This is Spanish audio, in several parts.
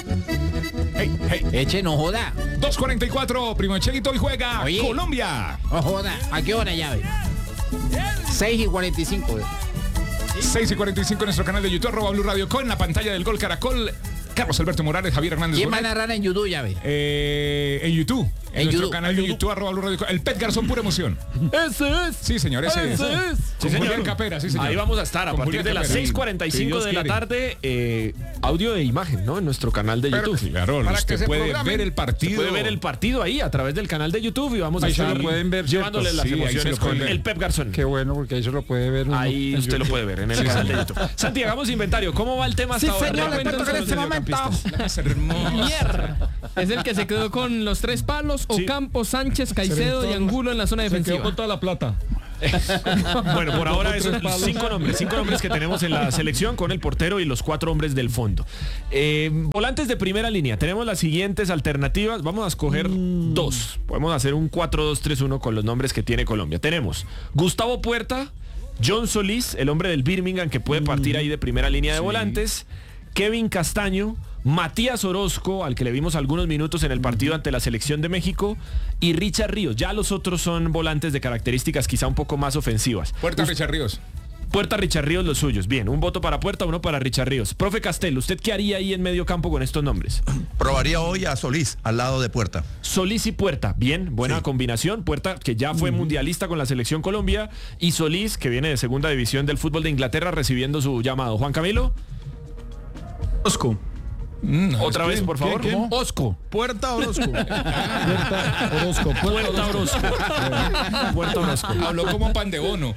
Hey, hey. Eche, no joda. 2:44, primo Chelito, y juega Oye. Colombia. No joda. ¿A qué hora ya, ve? 6:45, ve. 6:45 en nuestro canal de YouTube, @Blue Radio, con la pantalla del Gol Caracol. Carlos Alberto Morales, Javier Hernández. ¿Quién va a narrar en YouTube, ya ve? En YouTube. En nuestro YouTube. canal de YouTube, @Blue Radio. El Pet Garzón, pura emoción. Ese es. Sí, señor, ese es. Sí, Con señor. Julián Capera, sí, señor. Ahí vamos a estar a Con partir Julián de las Capera. 6:45 Si de la Dios tarde. Audio e imagen, ¿no? En nuestro canal de Pero, YouTube. claro, Para que usted se puede programen. ver el partido. Puede ver el partido ahí a través del canal de YouTube y vamos a Ahí se estar lo pueden ver, llevándoles ¿cierto? las Sí, ahí se emociones lo pueden con ver. el Pep Garzón. Qué bueno, porque ahí se lo puede ver. Ahí usted lo puede ver en el canal de YouTube. Santi, hagamos inventario. ¿Cómo va el tema hasta Sí, ahora? señor, le Cuéntanos cuento que en los este momento mediocampistas. Mier es el que se quedó con los 3 palos. Sí. Ocampo, Sánchez, Caicedo y Angulo en la zona Se quedó defensiva. con toda la plata. Bueno, por ahora esos Tres palos. 5 nombres que tenemos en la selección con el portero y los 4 hombres del fondo. Volantes de primera línea. Tenemos las siguientes alternativas. Vamos a escoger 2. Podemos hacer un 4-2-3-1 con los nombres que tiene Colombia. Tenemos Gustavo Puerta, John Solís, el hombre del Birmingham que puede partir ahí de primera línea de volantes, Kevin Castaño, Matías Orozco, al que le vimos algunos minutos en el partido ante la selección de México, y Richard Ríos. Ya los otros son volantes de características quizá un poco más ofensivas. Puerta Richard Ríos. Puerta, Richard Ríos, los suyos. Bien, un voto para Puerta, uno para Richard Ríos. Profe Castel, ¿usted qué haría ahí en medio campo con estos nombres? Probaría hoy a Solís al lado de Puerta. Solís y Puerta, bien, buena Sí. combinación. Puerta, que ya fue mundialista con la selección Colombia, y Solís, que viene de segunda división del fútbol de Inglaterra, recibiendo su llamado. Juan Camilo, Osco. otra vez, por favor. ¿Quién? Osco. Puerta Orozco. Puerta Orozco. Puerta Orozco. Puerta Orozco. Habló como pan de bono.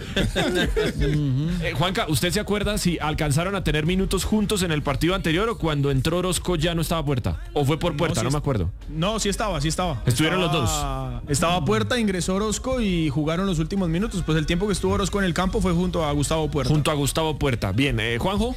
Juanca, ¿usted se acuerda si alcanzaron a tener minutos juntos en el partido anterior o cuando entró Orozco ya no estaba Puerta? ¿O fue por Puerta? sí No me acuerdo. No, sí estaba. Estuvieron los dos. Estaba Puerta, ingresó Orozco y jugaron los últimos minutos. Pues el tiempo que estuvo Orozco en el campo fue junto a Gustavo Puerta. Junto a Gustavo Puerta. Bien, Juanjo.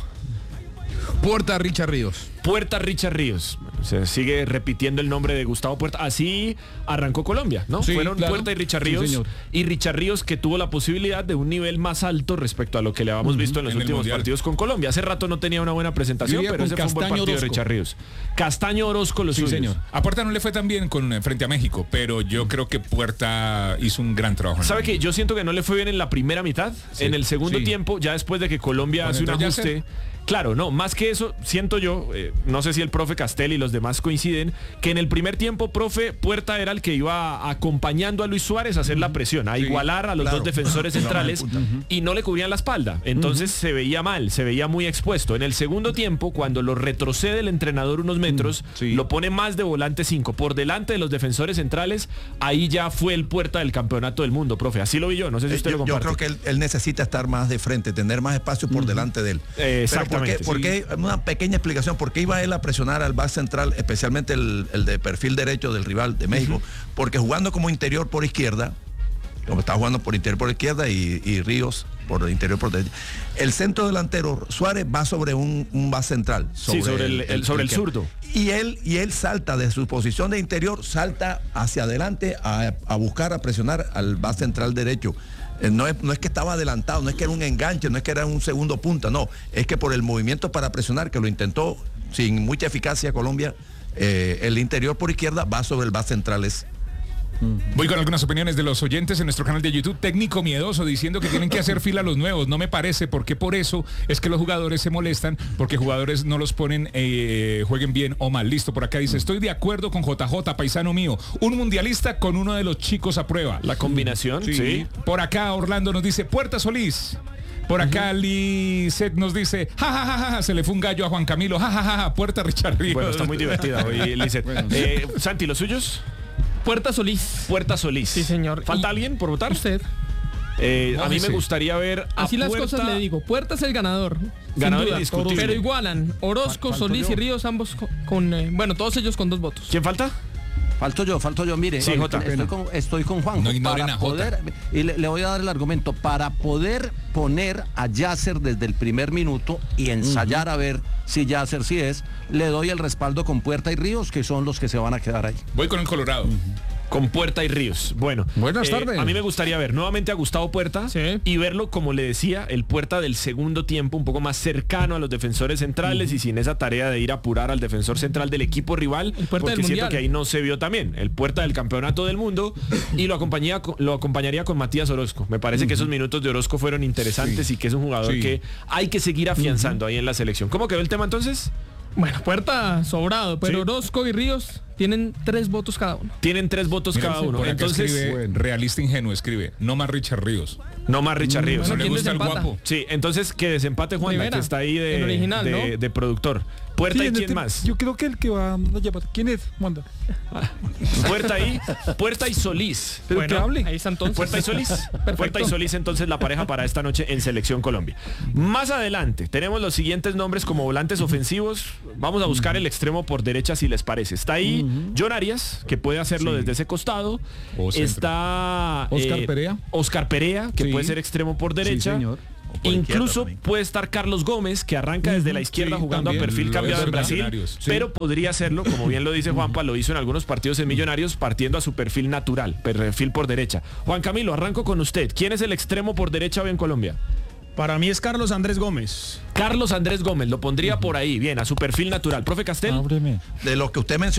Puerta Richard Ríos. Puerta Richard Ríos. Bueno, se sigue repitiendo el nombre de Gustavo Puerta. Así arrancó Colombia, ¿no? Sí, Fueron claro. Puerta y Richard Sí, Ríos. señor. Y Richard Ríos, que tuvo la posibilidad de un nivel más alto respecto a lo que le habíamos visto en los En el últimos Mundial. partidos con Colombia. Hace rato no tenía una buena presentación, Yo iría pero con ese fue un buen Castaño partido de Orozco. Richard Ríos. Castaño Orozco, los Sí, suyos. señor. A Puerta no le fue tan bien frente a México, pero yo creo que Puerta hizo un gran trabajo. ¿Sabe qué? Yo siento que no le fue bien en la primera mitad. Sí, en el segundo sí. tiempo, ya después de que Colombia Cuando hace un entró ajuste. Yasser. Claro, no, más que eso, siento yo, no sé si el profe Castel y los demás coinciden, que en el primer tiempo, profe, Puerta era el que iba acompañando a Luis Suárez a hacer la presión, a igualar a los claro. dos defensores centrales y no le cubrían la espalda. Entonces se veía mal, se veía muy expuesto. En el segundo tiempo, cuando lo retrocede el entrenador unos metros, sí. lo pone más de volante 5, por delante de los defensores centrales, ahí ya fue el Puerta del campeonato del mundo, profe. Así lo vi yo, no sé si usted lo Yo comparte. creo que él necesita estar más de frente, tener más espacio por delante de él. Exactamente, Pero ¿por qué? Una pequeña explicación, ¿por qué iba él a presionar al back central, especialmente el de perfil derecho del rival de México? Porque jugando como interior por izquierda, como estaba jugando por interior por izquierda y Ríos por interior por derecha, el centro delantero Suárez va sobre un back central. Sí, sobre el zurdo. Y él salta de su posición de interior, salta hacia adelante a buscar, a presionar al back central derecho. No es que estaba adelantado, no es que era un enganche, no es que era un segundo punta, no. Es que por el movimiento para presionar, que lo intentó sin mucha eficacia Colombia, el interior por izquierda va sobre el back centrales. Voy con algunas opiniones de los oyentes en nuestro canal de YouTube. Técnico miedoso diciendo que tienen que hacer fila los nuevos. No me parece, porque por eso es que los jugadores se molestan, porque jugadores no los ponen, jueguen bien o mal. Listo, por acá dice, estoy de acuerdo con JJ, paisano mío. Un mundialista con uno de los chicos a prueba. La combinación, sí. Por acá Orlando nos dice, Puerta Solís. Por acá Lizeth nos dice, ja, se le fue un gallo a Juan Camilo, ja, Puerta Richard Ríos. Bueno, está muy divertida hoy, Lizeth. Santi, ¿los suyos? Puerta Solís. Puerta Solís. Sí, señor. ¿Falta Y alguien por votar? Usted. A mí me gustaría ver a Así las Puerta. cosas le digo. Puerta es el ganador. Ganador sin duda. indiscutible. Pero igualan Orozco, Solís y Ríos, ambos bueno, todos ellos con 2 votos. ¿Quién falta? Falto yo, mire, Sí, Jota. estoy con Juanjo. No ignoren para a Jota. poder, y le voy a dar el argumento, para poder poner a Yasser desde el primer minuto y ensayar a ver si Yasser sí es, le doy el respaldo con Puerta y Ríos, que son los que se van a quedar ahí. Voy con el Colorado. Con Puerta y Ríos. Bueno, Buenas tardes. A mí me gustaría ver nuevamente a Gustavo Puerta Sí. y verlo, como le decía, el Puerta del segundo tiempo, un poco más cercano a los defensores centrales y sin esa tarea de ir a apurar al defensor central del equipo rival, El Puerta porque del siento Mundial. que ahí no se vio también. El Puerta del campeonato del mundo y lo acompañaría con Matías Orozco. Me parece que esos minutos de Orozco fueron interesantes y que es un jugador Sí. que hay que seguir afianzando ahí en la selección. ¿Cómo quedó el tema entonces? Bueno, Puerta sobrado, pero Sí. Orozco y Ríos tienen 3 votos cada uno. Tienen 3 votos Mira, cada uno. por acá Entonces, escribe, realista ingenuo, escribe, no más Richard Ríos. no más Richard Ríos. Bueno, No le ¿quién gusta el desempata? guapo. Sí, entonces que desempate Juan, Rivera, que está ahí el original, de productor. Puerta y quién más. Yo creo que el que va a llevar. ¿Quién es? Manda. Puerta y Solís. Pero que hable. Ahí está entonces. Puerta y Solís. Puerta y Solís, entonces la pareja para esta noche en Selección Colombia. Más adelante tenemos los siguientes nombres como volantes ofensivos. Vamos a buscar el extremo por derecha si les parece. Está ahí John Arias, que puede hacerlo desde ese costado. O centro. Está Oscar Perea. Oscar Perea, que Sí. puede ser extremo por derecha. señor. O por izquierda Incluso también. puede estar Carlos Gómez, que arranca desde la izquierda Sí, jugando también. a perfil Lo cambiado hizo en en Brasil, Millonarios, sí. pero podría hacerlo, como bien lo dice Juanpa, lo hizo en algunos partidos en Millonarios, partiendo a su perfil natural, perfil por derecha. Juan Camilo, arranco con usted. ¿Quién es el extremo por derecha hoy en Colombia? Para mí es Carlos Andrés Gómez. Carlos Andrés Gómez, lo pondría por ahí, bien, a su perfil natural. Profe Castel. Ábreme. De los que usted mencionó,